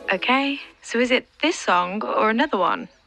Okay, so is it this song or another one?